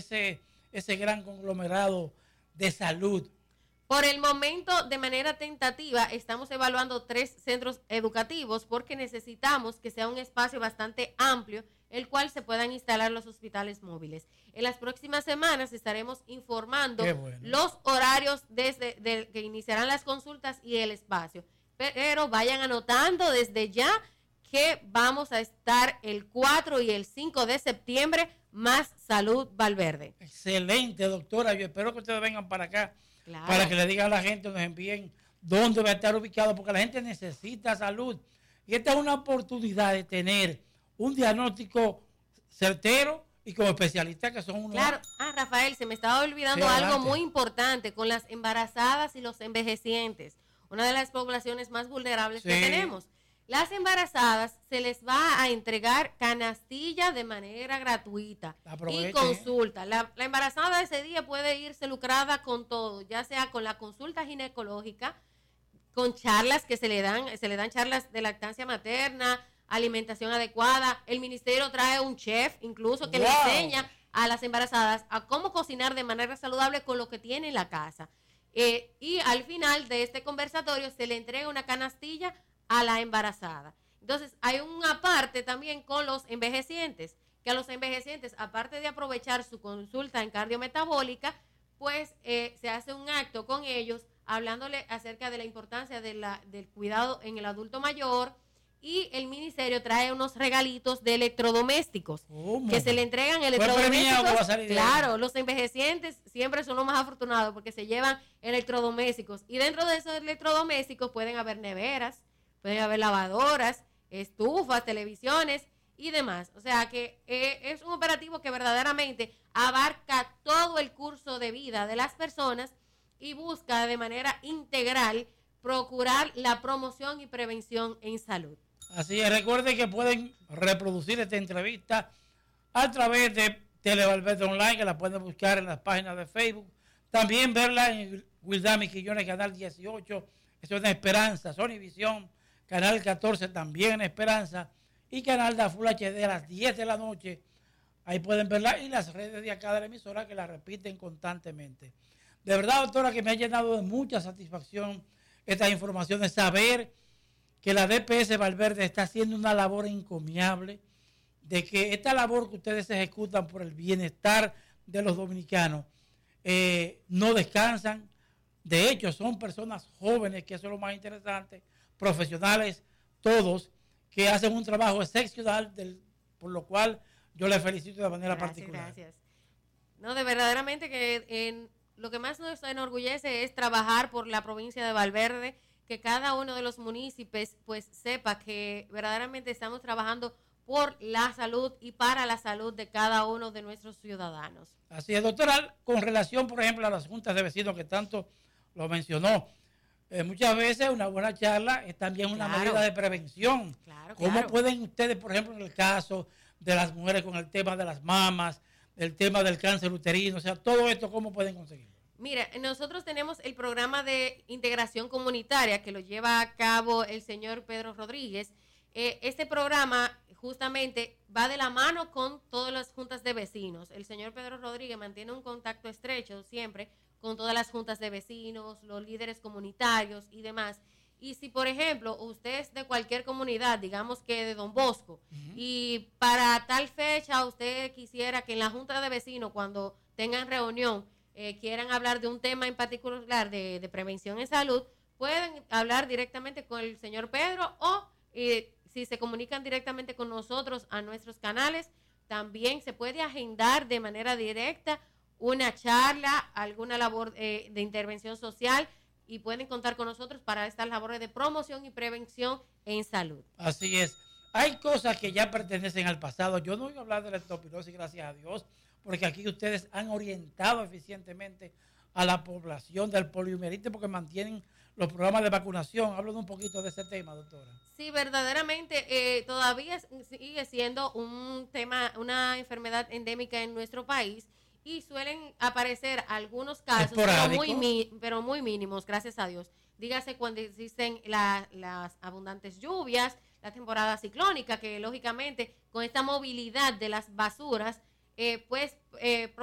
ese gran conglomerado de salud? Por el momento, de manera tentativa, estamos evaluando 3 centros educativos porque necesitamos que sea un espacio bastante amplio, el cual se puedan instalar los hospitales móviles. En las próximas semanas estaremos informando los horarios que iniciarán las consultas y el espacio. Pero vayan anotando desde ya que vamos a estar el 4 y el 5 de septiembre, más Salud Valverde. Excelente, doctora. Yo espero que ustedes vengan para acá. Claro. Para que le digan a la gente, nos envíen dónde va a estar ubicado, porque la gente necesita salud. Y esta es una oportunidad de tener un diagnóstico certero y como especialistas que son unos... Claro, Rafael, se me estaba olvidando algo muy importante con las embarazadas y los envejecientes, una de las poblaciones más vulnerables que tenemos. Las embarazadas se les va a entregar canastilla de manera gratuita y consulta. La embarazada ese día puede irse lucrada con todo, ya sea con la consulta ginecológica, con charlas que se le dan charlas de lactancia materna, alimentación adecuada. El ministerio trae un chef incluso que le enseña a las embarazadas a cómo cocinar de manera saludable con lo que tiene en la casa. Y al final de este conversatorio se le entrega una canastilla a la embarazada. Entonces hay una parte también con los envejecientes, que a los envejecientes, aparte de aprovechar su consulta en cardiometabólica, pues se hace un acto con ellos hablándole acerca de la importancia del cuidado en el adulto mayor, y el ministerio trae unos regalitos de electrodomésticos que se le entregan electrodomésticos. Claro, los envejecientes siempre son los más afortunados porque se llevan electrodomésticos, y dentro de esos electrodomésticos pueden haber neveras, pueden haber lavadoras, estufas, televisiones y demás. O sea que es un operativo que verdaderamente abarca todo el curso de vida de las personas y busca de manera integral procurar la promoción y prevención en salud. Así es, recuerden que pueden reproducir esta entrevista a través de Televalverde Online, que la pueden buscar en las páginas de Facebook. También verla en Wildami Quillones, canal 18, eso es en Esperanza, Sony Visión, canal 14 también en Esperanza, y canal de Full HD a las 10 de la noche. Ahí pueden verla, y las redes de acá de la emisora que la repiten constantemente. De verdad, doctora, que me ha llenado de mucha satisfacción estas informaciones, saber que la DPS Valverde está haciendo una labor encomiable, de que esta labor que ustedes ejecutan por el bienestar de los dominicanos no descansan. De hecho, son personas jóvenes, que eso es lo más interesante, profesionales todos, que hacen un trabajo excepcional, por lo cual yo les felicito de manera particular. Gracias. No, de verdaderamente que lo que más nos enorgullece es trabajar por la provincia de Valverde, que cada uno de los municipios pues sepa que verdaderamente estamos trabajando por la salud y para la salud de cada uno de nuestros ciudadanos. Así es, doctora, con relación, por ejemplo, a las juntas de vecinos que tanto lo mencionó, muchas veces una buena charla es también una medida de prevención. ¿Cómo pueden ustedes, por ejemplo, en el caso de las mujeres con el tema de las mamas, el tema del cáncer uterino, o sea, todo esto, cómo pueden conseguirlo? Mira, nosotros tenemos el programa de integración comunitaria que lo lleva a cabo el señor Pedro Rodríguez. Este programa justamente va de la mano con todas las juntas de vecinos. El señor Pedro Rodríguez mantiene un contacto estrecho siempre con todas las juntas de vecinos, los líderes comunitarios y demás. Y si, por ejemplo, usted es de cualquier comunidad, digamos que de Don Bosco, y para tal fecha usted quisiera que en la junta de vecinos, cuando tengan reunión, quieran hablar de un tema en particular de prevención en salud, pueden hablar directamente con el señor Pedro, o si se comunican directamente con nosotros a nuestros canales, también se puede agendar de manera directa una charla, alguna labor de intervención social, y pueden contar con nosotros para estas labores de promoción y prevención en salud. Así es. Hay cosas que ya pertenecen al pasado. Yo no voy a hablar de la leptospirosis, gracias a Dios, porque aquí ustedes han orientado eficientemente a la población del poliomielitis, porque mantienen los programas de vacunación. Háblanos un poquito de ese tema, doctora. Sí, verdaderamente todavía sigue siendo un tema, una enfermedad endémica en nuestro país, y suelen aparecer algunos casos, pero muy mínimos, gracias a Dios. Dígase cuando existen las abundantes lluvias, la temporada ciclónica, que lógicamente con esta movilidad de las basuras,